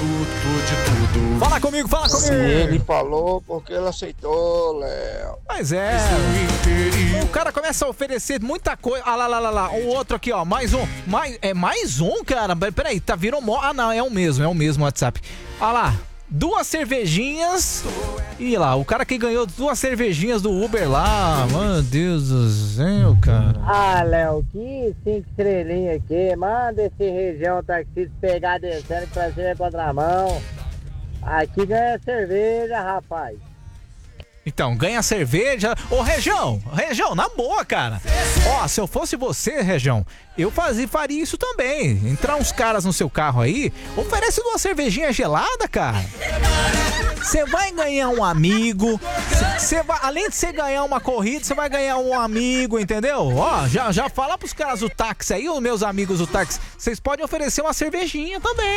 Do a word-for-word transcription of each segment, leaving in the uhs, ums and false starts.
tudo, de tudo. Fala comigo, fala comigo. Se ele falou, porque ele aceitou, Léo. Mas é. O cara começa a oferecer muita coisa. Ah lá, lá, lá, lá. O outro aqui, ó. Mais um. Mais, é mais um, cara? Peraí, tá virou mó. Ah, não, é o mesmo, é o mesmo WhatsApp. Ah lá. Duas cervejinhas. Ih lá, o cara que ganhou duas cervejinhas do Uber lá. Meu Deus do céu, cara. Ah, Léo, que cinco estrelinhas aqui. Manda esse região taxista pegar descendo pra cima e contramão. Aqui ganha cerveja, rapaz. Então, ganha cerveja. Ô, Região, Região, na boa, cara. Ó, se eu fosse você, Região, eu fazia, faria isso também. Entrar uns caras no seu carro aí, oferece uma cervejinha gelada, cara. Você vai ganhar um amigo. Você vai, além de você ganhar uma corrida, você vai ganhar um amigo, entendeu? Ó, já, já fala pros caras do táxi aí, os meus amigos do táxi, vocês podem oferecer uma cervejinha também.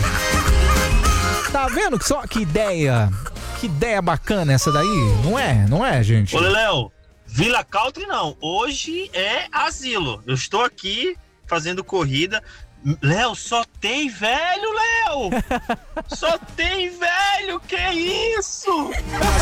Tá vendo que só que ideia? Que ideia bacana essa daí, não é? Não é, gente? Ô, Léo, Vila Country não. Hoje é asilo. Eu estou aqui fazendo corrida. Léo, só tem velho, Léo! Só tem velho, que isso?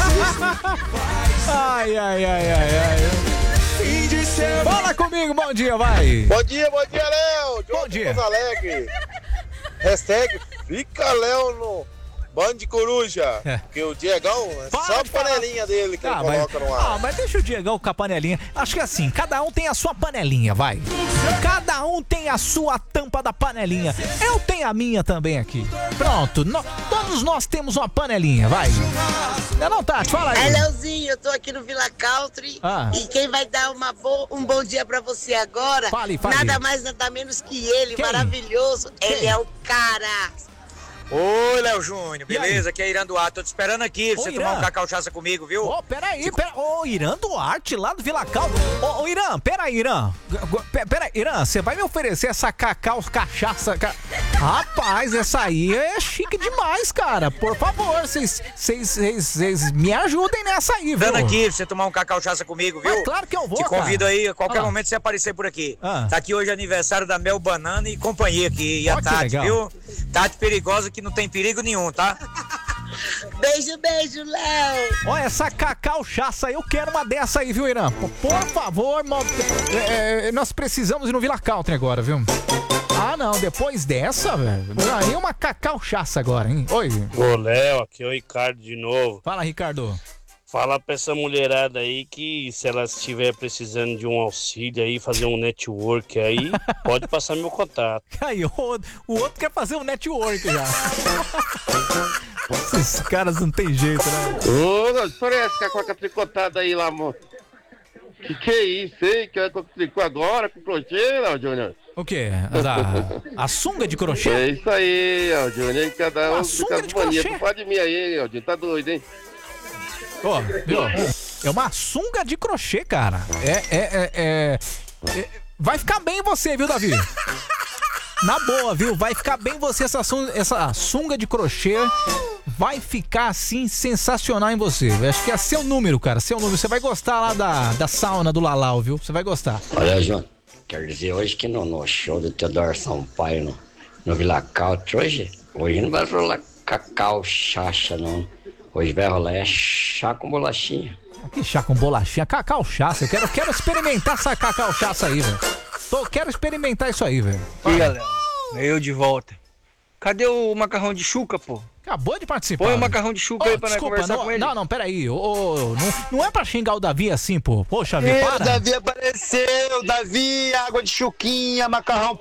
Ai, ai, ai, ai, ai. Fala comigo, bom dia, vai. Bom dia, bom dia, Léo. Bom dia. Porto Alegre. Hashtag fica Léo no Bando de Coruja. É. Porque o Diegão é Para só a de falar. panelinha dele que Ah, ele coloca mas, no ar. ah, mas deixa o Diegão com a panelinha. Acho que assim, cada um tem a sua panelinha, vai. Cada um tem a sua tampa da panelinha. Eu tenho a minha também aqui. Pronto, no- todos nós temos uma panelinha, vai. Não, não, Tati, fala aí. É, Leozinho, eu tô aqui no Vila Country. Ah. E quem vai dar uma bo- um bom dia pra você agora, Fale, fale. nada mais, nada menos que ele, Quem? maravilhoso. Quem? Ele é o cara. Oi, Léo Júnior, E beleza? Aqui é Irã Duarte, tô te esperando aqui pra Ô, você Irã. tomar um cacau cachaça comigo, viu? Ô, peraí, pera... Ô, Irã Duarte, lá do Vila Cal. Ô, ô, Irã, peraí, Irã. P- Peraí, Irã, você vai me oferecer essa cacau cachaça? Ca... Rapaz, essa aí é chique demais, cara. Por favor, vocês me ajudem nessa aí, viu? Esperando aqui pra você tomar um cacau cachaça comigo, viu? Mas claro que eu vou, Te convido cara. aí, a qualquer Ah. momento você aparecer por aqui. Ah. Tá aqui hoje aniversário da Mel Banana e companhia aqui. E Ó, a que Tati, legal. viu? Tati perigosa que não tem perigo nenhum, tá? Beijo, beijo, Léo. Olha, essa cacau chaça, eu quero uma dessa aí, viu, Irã? Por por favor, mo- é, é, nós precisamos ir no Vila Country agora, viu? Ah, não, depois dessa, velho. Aí uma cacau chaça agora, hein? Oi. Ô, Léo, aqui é o Ricardo de novo. Fala, Ricardo. Fala pra essa mulherada aí que se ela estiver precisando de um auxílio aí, fazer um network aí, pode passar meu contato. Aí, o, o outro quer fazer um network já. Esses caras não tem jeito, né? Ô, parece que a coca tricotada aí lá, amor. Que que é isso, hein? Que é que tricô agora com crochê, Léo Júnior? O quê? A, da, a sunga de crochê? É isso aí, Léo Júnior. Cada Uma um sunga fica de com mania. crochê? Não pode mim aí, Léo Júnior. Tá doido, hein? Ó, viu? É uma sunga de crochê, cara. É, é, é, é, é- vai ficar bem em você, viu, Davi? Na boa, viu? Vai ficar bem em você essa, sun- essa sunga de crochê. Vai ficar, assim, sensacional em você. Eu acho que é seu número, cara. Seu número. Você vai gostar lá da, da sauna do Lalau, viu? Você vai gostar. Olha, João, quero dizer hoje que no, no show do Teodoro Sampaio no, no Vila Country, hoje, hoje não vai rolar cacau chacha, não. Hoje vai rolar é chá com bolachinha. Que chá com bolachinha, cacau chaça. Eu quero, quero experimentar essa cacau chaça aí, velho. Tô, quero experimentar isso aí, velho. E aí, galera, eu de volta. Cadê o macarrão de chuca, pô? Acabou de participar. Põe o velho. macarrão de chuca Ô, aí pra nós desculpa, conversar não, com ele. Não, não, peraí. Ô, ô, não, não é pra xingar o Davi assim, pô. Poxa, me Ih, para. o Davi apareceu, Davi, água de chuquinha, macarrão